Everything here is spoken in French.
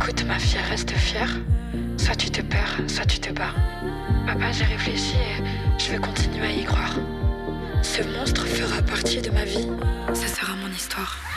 Écoute ma fille, reste fière. Soit tu te perds, soit tu te bats. Papa, j'ai réfléchi et je vais continuer à y croire. Ce monstre fera partie de ma vie. Ça sera mon histoire.